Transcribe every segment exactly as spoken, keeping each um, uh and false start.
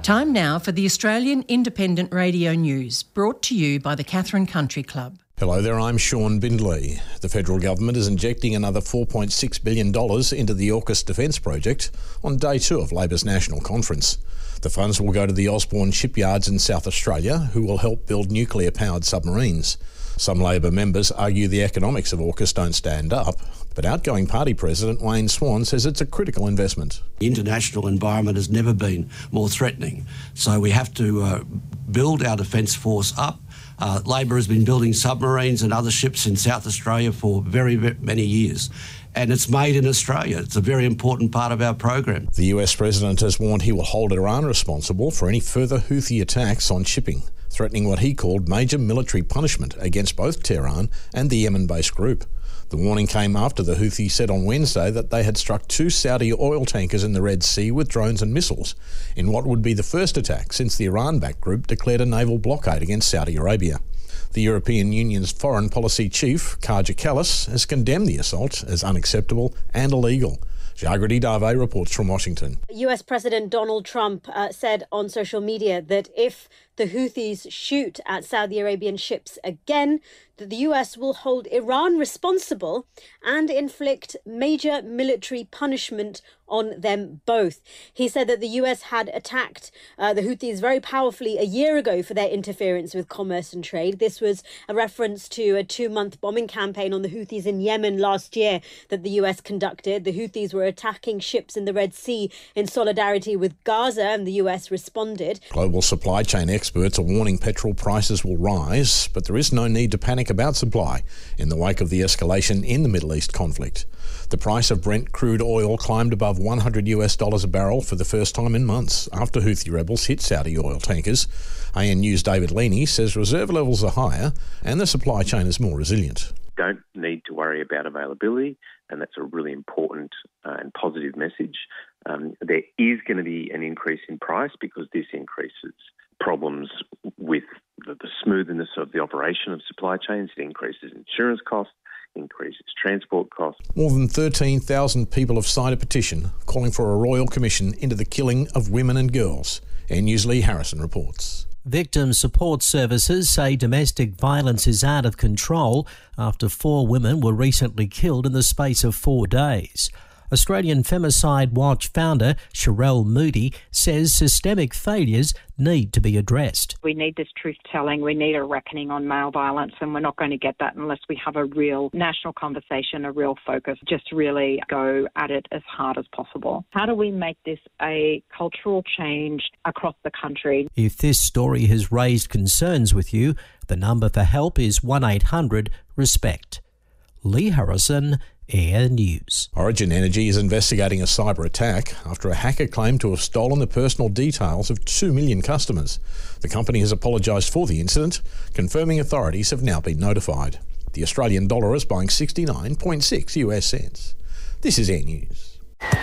Time now for the Australian Independent Radio News, brought to you by the Katherine Country Club. Hello there, I'm Sean Bindley. The federal government is injecting another four point six billion dollars into the AUKUS defence project on day two of Labor's National Conference. The funds will go to the Osborne shipyards in South Australia, who will help build nuclear-powered submarines. Some Labor members argue the economics of AUKUS don't stand up, but outgoing party president Wayne Swan says it's a critical investment. The international environment has never been more threatening, so we have to uh, build our defence force up. Uh, Labor has been building submarines and other ships in South Australia for very, very many years. And it's made in Australia. It's a very important part of our program. The U S president has warned he will hold Iran responsible for any further Houthi attacks on shipping, threatening what he called major military punishment against both Tehran and the Yemen-based group. The warning came after the Houthis said on Wednesday that they had struck two Saudi oil tankers in the Red Sea with drones and missiles, in what would be the first attack since the Iran-backed group declared a naval blockade against Saudi Arabia. The European Union's foreign policy chief, Kaja Kallas, has condemned the assault as unacceptable and illegal. Jagrati Dave reports from Washington. U S President Donald Trump uh, said on social media that if the Houthis shoot at Saudi Arabian ships again, that the U S will hold Iran responsible and inflict major military punishment on them both. He said that the U S had attacked uh, the Houthis very powerfully a year ago for their interference with commerce and trade. This was a reference to a two-month bombing campaign on the Houthis in Yemen last year that the U S conducted. The Houthis were attacking ships in the Red Sea in solidarity with Gaza, and the U S responded. Global supply chain experts are warning petrol prices will rise, but there is no need to panic about supply in the wake of the escalation in the Middle East conflict. The price of Brent crude oil climbed above one hundred US dollars a barrel for the first time in months after Houthi rebels hit Saudi oil tankers. A N News' David Leaney says reserve levels are higher and the supply chain is more resilient. Don't need to worry about availability, and that's a really important uh, and positive message. Um, there is going to be an increase in price because this increases problems with the, the smoothness of the operation of supply chains. It increases insurance costs, increases transport costs. More than thirteen thousand people have signed a petition calling for a royal commission into the killing of women and girls. N News' Lee Harrison reports. Victim support services say domestic violence is out of control after four women were recently killed in the space of four days. Australian Femicide Watch founder Sherelle Moody says systemic failures need to be addressed. We need this truth-telling, we need a reckoning on male violence, and we're not going to get that unless we have a real national conversation, a real focus, just really go at it as hard as possible. How do we make this a cultural change across the country? If this story has raised concerns with you, the number for help is one eight hundred RESPECT. Lee Harrison, Air News. Origin Energy is investigating a cyber attack after a hacker claimed to have stolen the personal details of two million customers. The company has apologised for the incident, confirming authorities have now been notified. The Australian dollar is buying sixty-nine point six US cents. This is Air News.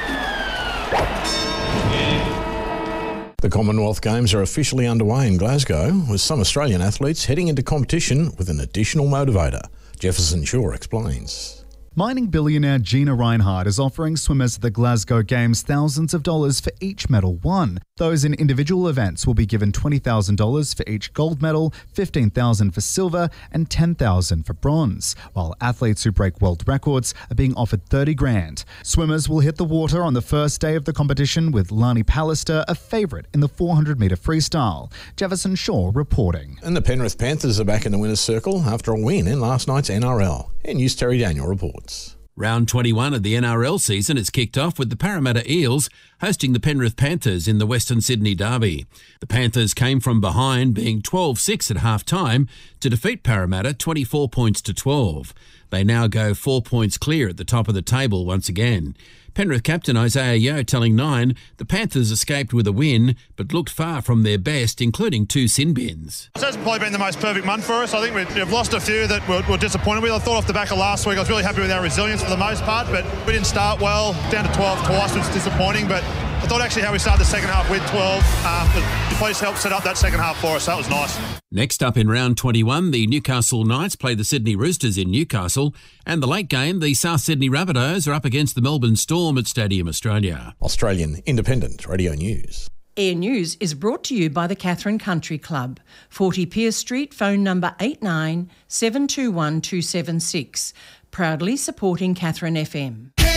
The Commonwealth Games are officially underway in Glasgow, with some Australian athletes heading into competition with an additional motivator. Jefferson Shaw explains. Mining billionaire Gina Rinehart is offering swimmers at the Glasgow Games thousands of dollars for each medal won. Those in individual events will be given twenty thousand dollars for each gold medal, fifteen thousand dollars for silver and ten thousand dollars for bronze, while athletes who break world records are being offered thirty grand. Swimmers will hit the water on the first day of the competition, with Lani Pallister a favourite in the four hundred metre freestyle. Jefferson Shaw reporting. And the Penrith Panthers are back in the winner's circle after a win in last night's N R L. N News' Terry Daniel reports. Round twenty-one of the N R L season is kicked off with the Parramatta Eels hosting the Penrith Panthers in the Western Sydney Derby. The Panthers came from behind, being twelve six at half-time, to defeat Parramatta twenty-four points to twelve. They now go four points clear at the top of the table once again. Penrith captain Isaiah Yeo telling Nine the Panthers escaped with a win but looked far from their best, including two sin bins. It hasn't probably been the most perfect month for us. I think we've lost a few that we're, we're disappointed with. I thought off the back of last week I was really happy with our resilience for the most part, but we didn't start well. Down to twelve twice, which is disappointing, but I thought actually how we started the second half with twelve, um, the police helped set up that second half for us, so that was nice. Next up in round twenty-one, the Newcastle Knights play the Sydney Roosters in Newcastle, and the late game, the South Sydney Rabbitohs are up against the Melbourne Storm at Stadium Australia. Australian Independent Radio News. Air News is brought to you by the Catherine Country Club, forty Pierce Street, phone number eight nine seven two one two seven six, proudly supporting Catherine F M.